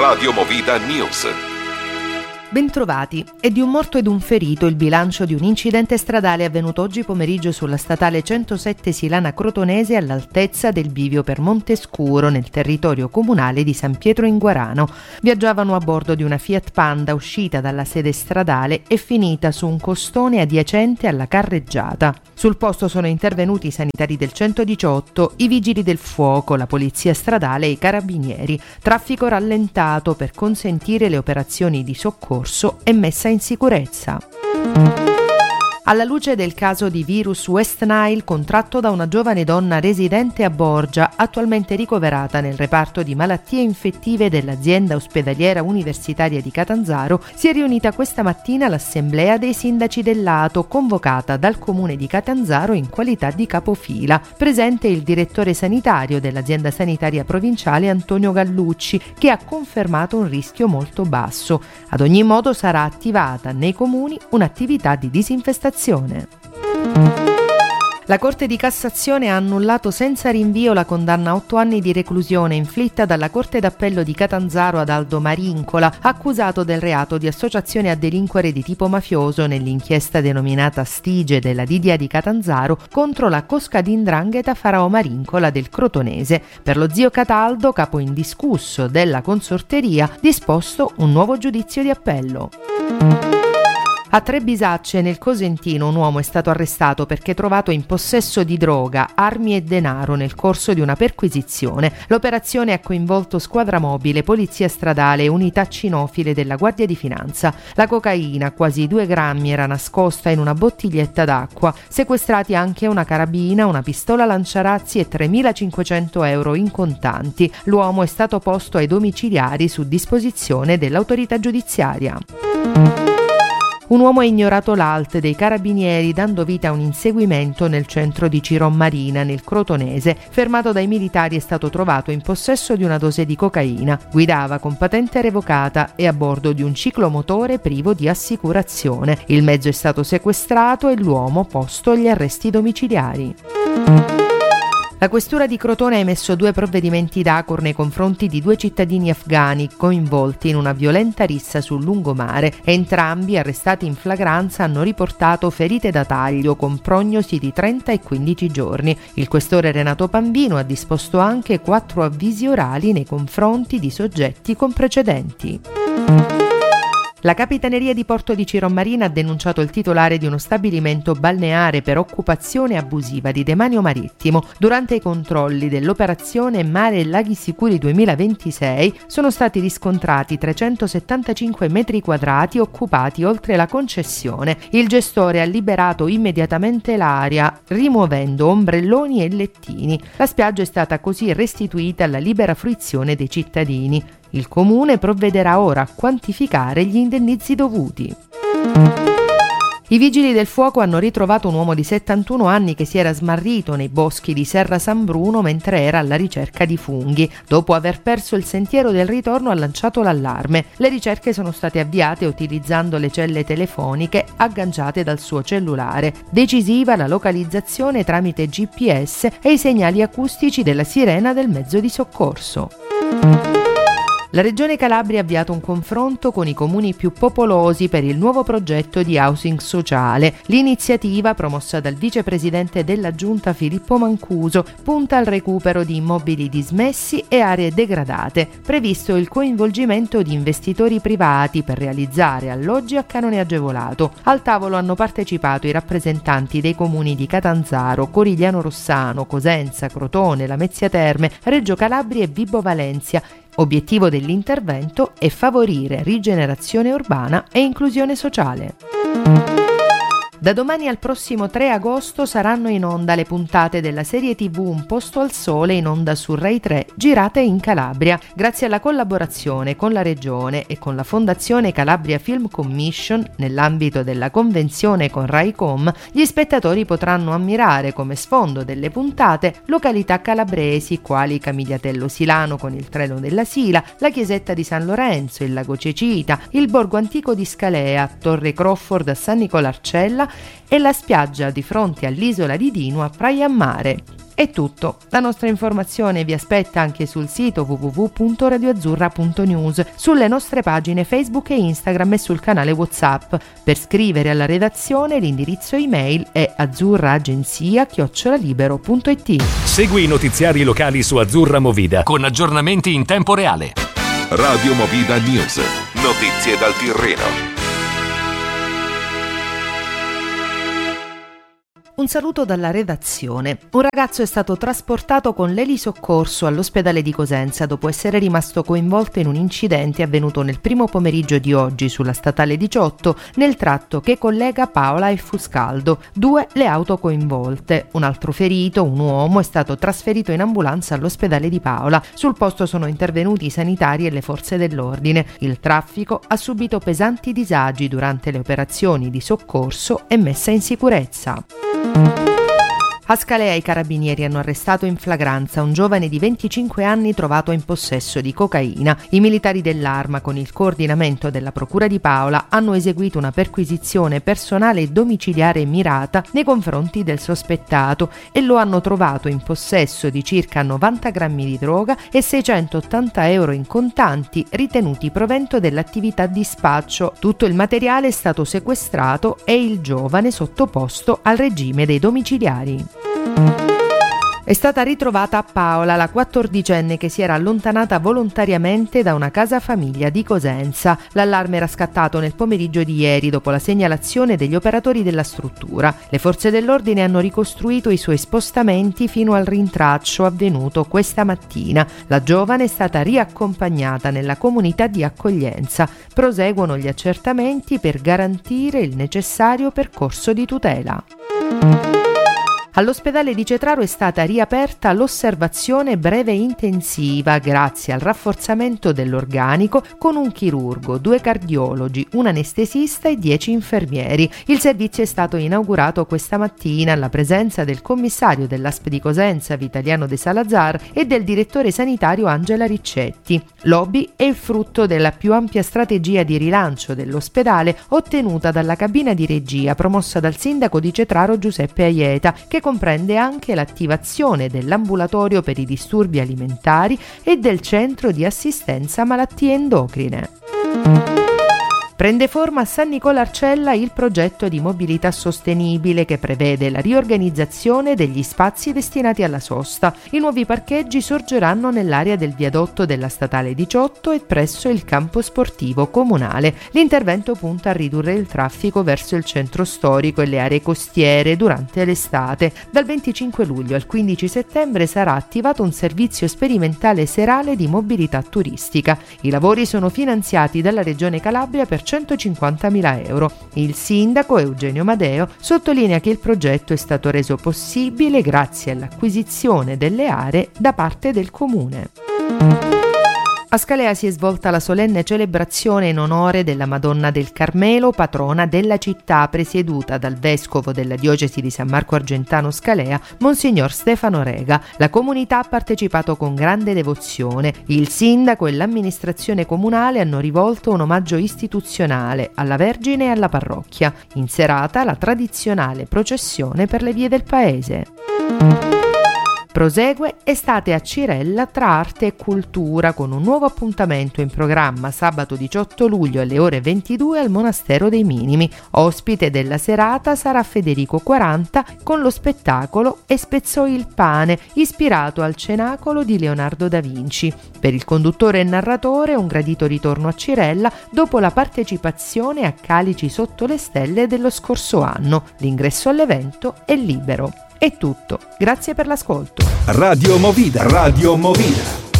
Radio Movida News. Bentrovati. È di un morto ed un ferito il bilancio di un incidente stradale avvenuto oggi pomeriggio sulla statale 107 Silana Crotonese all'altezza del bivio per Montescuro nel territorio comunale di San Pietro in Guarano. Viaggiavano a bordo di una Fiat Panda uscita dalla sede stradale e finita su un costone adiacente alla carreggiata. Sul posto sono intervenuti i sanitari del 118, i vigili del fuoco, la polizia stradale e i carabinieri. Traffico rallentato per consentire le operazioni di soccorso e messa in sicurezza. Alla luce del caso di virus West Nile contratto da una giovane donna residente a Borgia, attualmente ricoverata nel reparto di malattie infettive dell'azienda ospedaliera universitaria di Catanzaro, si è riunita questa mattina l'assemblea dei sindaci del lato, convocata dal comune di Catanzaro in qualità di capofila. Presente il direttore sanitario dell'azienda sanitaria provinciale Antonio Gallucci, che ha confermato un rischio molto basso. Ad ogni modo sarà attivata nei comuni un'attività di disinfestazione. La Corte di Cassazione ha annullato senza rinvio la condanna a 8 anni di reclusione inflitta dalla Corte d'Appello di Catanzaro ad Aldo Marincola, accusato del reato di associazione a delinquere di tipo mafioso nell'inchiesta denominata Stige della Didia di Catanzaro contro la cosca di 'ndrangheta Farao Marincola del Crotonese. Per lo zio Cataldo, capo indiscusso della consorteria, disposto un nuovo giudizio di appello. A Trebisacce, nel Cosentino, un uomo è stato arrestato perché trovato in possesso di droga, armi e denaro nel corso di una perquisizione. L'operazione ha coinvolto squadra mobile, polizia stradale e unità cinofile della Guardia di Finanza. La cocaina, quasi 2 grammi, era nascosta in una bottiglietta d'acqua. Sequestrati anche una carabina, una pistola lanciarazzi e 3.500 euro in contanti. L'uomo è stato posto ai domiciliari su disposizione dell'autorità giudiziaria. Un uomo ha ignorato l'ALT dei carabinieri dando vita a un inseguimento nel centro di Cirommarina, nel Crotonese. Fermato dai militari è stato trovato in possesso di una dose di cocaina. Guidava con patente revocata e a bordo di un ciclomotore privo di assicurazione. Il mezzo è stato sequestrato e l'uomo posto agli arresti domiciliari. La questura di Crotone ha emesso 2 provvedimenti d'ACOR nei confronti di 2 cittadini afghani coinvolti in una violenta rissa sul lungomare. Entrambi, arrestati in flagranza, hanno riportato ferite da taglio con prognosi di 30 e 15 giorni. Il questore Renato Pambino ha disposto anche 4 avvisi orali nei confronti di soggetti con precedenti. La Capitaneria di Porto di Cirommarina ha denunciato il titolare di uno stabilimento balneare per occupazione abusiva di demanio marittimo. Durante i controlli dell'operazione Mare e Laghi Sicuri 2026 sono stati riscontrati 375 metri quadrati occupati oltre la concessione. Il gestore ha liberato immediatamente l'area, rimuovendo ombrelloni e lettini. La spiaggia è stata così restituita alla libera fruizione dei cittadini. Il comune provvederà ora a quantificare gli indennizzi dovuti. I vigili del fuoco hanno ritrovato un uomo di 71 anni che si era smarrito nei boschi di Serra San Bruno mentre era alla ricerca di funghi. Dopo aver perso il sentiero del ritorno ha lanciato l'allarme. Le ricerche sono state avviate utilizzando le celle telefoniche agganciate dal suo cellulare. Decisiva la localizzazione tramite GPS e i segnali acustici della sirena del mezzo di soccorso. La Regione Calabria ha avviato un confronto con i comuni più popolosi per il nuovo progetto di housing sociale. L'iniziativa, promossa dal vicepresidente della Giunta Filippo Mancuso, punta al recupero di immobili dismessi e aree degradate. Previsto il coinvolgimento di investitori privati per realizzare alloggi a canone agevolato. Al tavolo hanno partecipato i rappresentanti dei comuni di Catanzaro, Corigliano Rossano, Cosenza, Crotone, Lamezia Terme, Reggio Calabria e Vibo Valentia. Obiettivo dell'intervento è favorire rigenerazione urbana e inclusione sociale. Da domani al prossimo 3 agosto saranno in onda le puntate della serie TV Un posto al sole in onda su Rai 3, girate in Calabria. Grazie alla collaborazione con la Regione e con la Fondazione Calabria Film Commission, nell'ambito della convenzione con Raicom, gli spettatori potranno ammirare come sfondo delle puntate località calabresi quali Camigliatello Silano con il treno della Sila, la chiesetta di San Lorenzo, il lago Cecita, il borgo antico di Scalea, Torre Crawford a San Nicolarcella e la spiaggia di fronte all'isola di Dino a Praia a Mare. È tutto. La nostra informazione vi aspetta anche sul sito www.radioazzurra.news, sulle nostre pagine Facebook e Instagram e sul canale WhatsApp. Per scrivere alla redazione l'indirizzo email è azzurraagenzia@libero.it. Segui i notiziari locali su Azzurra Movida con aggiornamenti in tempo reale. Radio Movida News. Notizie dal Tirreno. Un saluto dalla redazione. Un ragazzo è stato trasportato con l'elisoccorso all'ospedale di Cosenza dopo essere rimasto coinvolto in un incidente avvenuto nel primo pomeriggio di oggi sulla statale 18 nel tratto che collega Paola e Fuscaldo. 2 le auto coinvolte. Un altro ferito, un uomo, è stato trasferito in ambulanza all'ospedale di Paola. Sul posto sono intervenuti i sanitari e le forze dell'ordine. Il traffico ha subito pesanti disagi durante le operazioni di soccorso e messa in sicurezza. A Scalea i carabinieri hanno arrestato in flagranza un giovane di 25 anni trovato in possesso di cocaina. I militari dell'Arma, con il coordinamento della Procura di Paola, hanno eseguito una perquisizione personale e domiciliare mirata nei confronti del sospettato e lo hanno trovato in possesso di circa 90 grammi di droga e 680 euro in contanti ritenuti provento dell'attività di spaccio. Tutto il materiale è stato sequestrato e il giovane sottoposto al regime dei domiciliari. È stata ritrovata a Paola la 14enne che si era allontanata volontariamente da una casa famiglia di Cosenza. L'allarme era scattato nel pomeriggio di ieri dopo la segnalazione degli operatori della struttura. Le forze dell'ordine hanno ricostruito i suoi spostamenti fino al rintraccio avvenuto questa mattina. La giovane è stata riaccompagnata nella comunità di accoglienza. Proseguono gli accertamenti per garantire il necessario percorso di tutela. All'ospedale di Cetraro è stata riaperta l'osservazione breve intensiva grazie al rafforzamento dell'organico con un chirurgo, 2 cardiologi, un anestesista e 10 infermieri. Il servizio è stato inaugurato questa mattina alla presenza del commissario dell'ASP di Cosenza, Vitaliano De Salazar, e del direttore sanitario Angela Riccetti. L'hobby è il frutto della più ampia strategia di rilancio dell'ospedale ottenuta dalla cabina di regia promossa dal sindaco di Cetraro Giuseppe Aieta, che comprende anche l'attivazione dell'ambulatorio per i disturbi alimentari e del centro di assistenza malattie endocrine. Prende forma a San Nicola Arcella il progetto di mobilità sostenibile che prevede la riorganizzazione degli spazi destinati alla sosta. I nuovi parcheggi sorgeranno nell'area del viadotto della statale 18 e presso il campo sportivo comunale. L'intervento punta a ridurre il traffico verso il centro storico e le aree costiere durante l'estate. Dal 25 luglio al 15 settembre sarà attivato un servizio sperimentale serale di mobilità turistica. I lavori sono finanziati dalla Regione Calabria per 150.000 euro. Il sindaco Eugenio Madeo sottolinea che il progetto è stato reso possibile grazie all'acquisizione delle aree da parte del comune. A Scalea si è svolta la solenne celebrazione in onore della Madonna del Carmelo, patrona della città, presieduta dal vescovo della diocesi di San Marco Argentano Scalea, Monsignor Stefano Rega. La comunità ha partecipato con grande devozione. Il sindaco e l'amministrazione comunale hanno rivolto un omaggio istituzionale alla Vergine e alla parrocchia. In serata la tradizionale processione per le vie del paese. Prosegue estate a Cirella tra arte e cultura con un nuovo appuntamento in programma sabato 18 luglio alle ore 22 al Monastero dei Minimi. Ospite della serata sarà Federico 40 con lo spettacolo E spezzò il pane, ispirato al cenacolo di Leonardo da Vinci. Per il conduttore e narratore un gradito ritorno a Cirella dopo la partecipazione a Calici sotto le stelle dello scorso anno. L'ingresso all'evento è libero. È tutto. Grazie per l'ascolto. Radio Movida. Radio Movida.